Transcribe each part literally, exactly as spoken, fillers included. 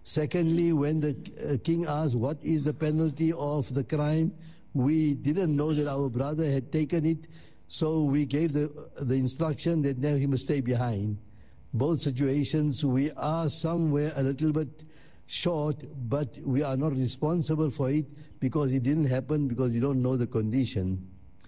Secondly, when the uh, king asked what is the penalty of the crime, we didn't know that our brother had taken it, so we gave the, the instruction that now he must stay behind. Both situations, we are somewhere a little bit short, but we are not responsible for it because it didn't happen, because we don't know the condition.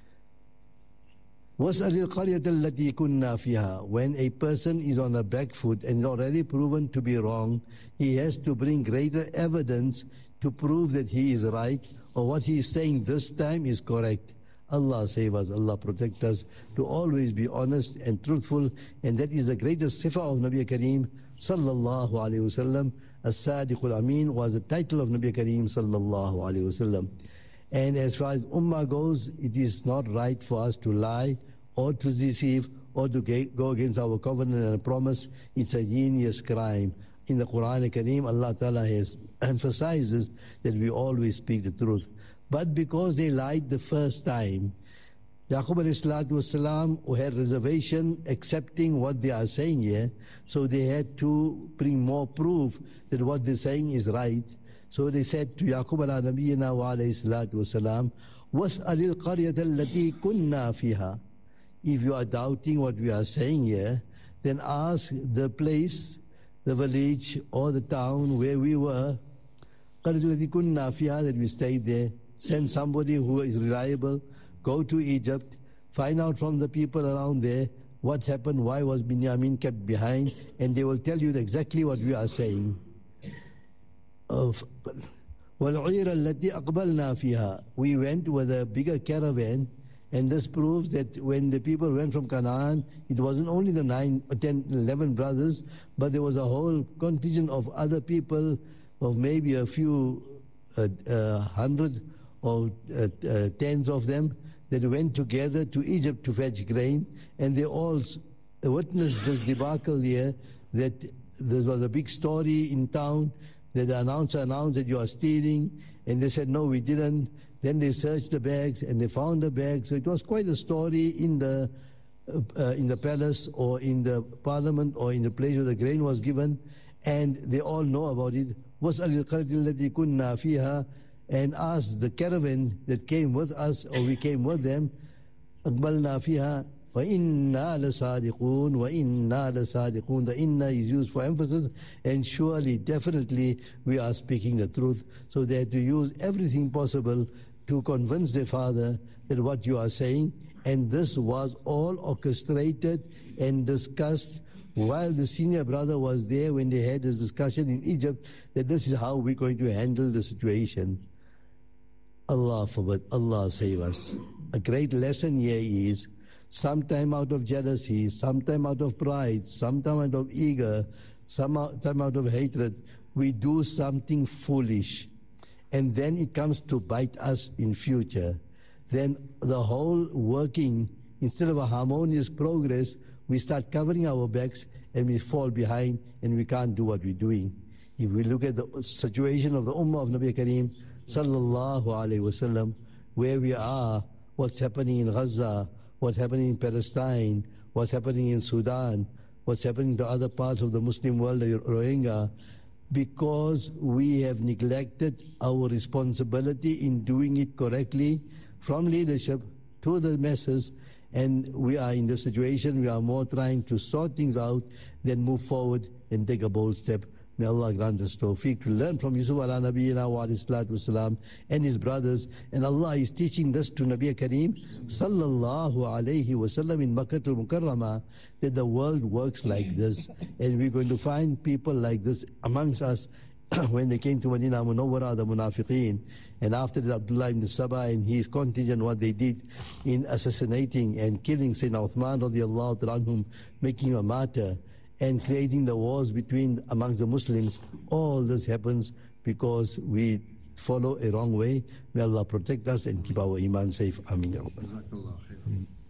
وَاسْأَلِ الْقَرْيَةَ الَّتِي كُنَّا فِيهَا. When a person is on a back foot and is already proven to be wrong, he has to bring greater evidence to prove that he is right, or what he is saying this time is correct. Allah save us, Allah protect us, to always be honest and truthful, and that is the greatest sifa of Nabi Kareem sallallahu alayhi wasallam. As-Sadiqul Amin was the title of Nabi Kareem sallallahu alayhi wasallam. And as far as ummah goes, it is not right for us to lie or to deceive or to go against our covenant and promise. It's a heinous crime. In the Quran Kareem, Allah Ta'ala has emphasizes that we always speak the truth. But because they lied the first time, Yaqub alayhi salatu wasalam, who had reservation accepting what they are saying here, so they had to bring more proof that what they're saying is right. So they said to Yaqub ala nabiyyina wa alayhi salatu wasalam, وَاسْأَلِ الْقَرْيَةَ الَّتِي كُنَّا فِيهَا. If you are doubting what we are saying here, then ask the place, the village or the town where we were, قَرْيَةَ الَّتِي كُنَّا فِيهَا, that we stayed there. Send somebody who is reliable, go to Egypt, find out from the people around there what happened, why was Binyamin kept behind, and they will tell you exactly what we are saying. Of وَالْعِيرَ الَّتِي أَقْبَلْنَا فِيهَا. We went with a bigger caravan, and this proves that when the people went from Canaan, it wasn't only the nine, ten, eleven brothers, but there was a whole contingent of other people, of maybe a few uh, uh, hundred or uh, uh, tens of them, that went together to Egypt to fetch grain, and they all witnessed this debacle here, that there was a big story in town, that the announcer announced that you are stealing, and they said, no, we didn't. Then they searched the bags, and they found the bags. So it was quite a story in the uh, uh, in the palace, or in the parliament, or in the place where the grain was given, and they all know about it. وَاسْأَلِ الْقَرْيَةَ الَّتِي كُنَّا فِيهَا. And asked the caravan that came with us, or we came with them, أَقْبَلْنَا فِيهَا وَإِنَّا لَصَادِقُونَ وَإِنَّا لَصَادِقُونَ. The inna is used for emphasis, and surely, definitely, we are speaking the truth. So they had to use everything possible to convince their father that what you are saying, and this was all orchestrated and discussed while the senior brother was there when they had this discussion in Egypt, that this is how we're going to handle the situation. Allah forbid, Allah save us. A great lesson here is, sometime out of jealousy, sometime out of pride, sometime out of ego, sometime out of hatred, we do something foolish, and then it comes to bite us in future. Then the whole working, instead of a harmonious progress, we start covering our backs and we fall behind and we can't do what we're doing. If we look at the situation of the Ummah of Nabi Kareem sallallahu alayhi wasallam, where we are, what's happening in Gaza, what's happening in Palestine, what's happening in Sudan, what's happening to other parts of the Muslim world, the Rohingya, because we have neglected our responsibility in doing it correctly, from leadership to the masses, and we are in the situation, we are more trying to sort things out than move forward and take a bold step. May Allah grant us tawfiq to learn from Yusuf ala nabiyyina wa alayhi salatu wasalam and his brothers. And Allah is teaching this to Nabi Kareem sallallahu alayhi wasallam in Makkah al-Mukarramah, that the world works like this. And we're going to find people like this amongst us when they came to Medina Munawwara, the Munafiqeen. And after that, Abdullah ibn Saba and his contingent, what they did in assassinating and killing Sayyidina Uthman radiallahu anhum, making him a martyr, and creating the wars between amongst the Muslims. All this happens because we follow a wrong way. May Allah protect us and keep our iman safe. Ameen.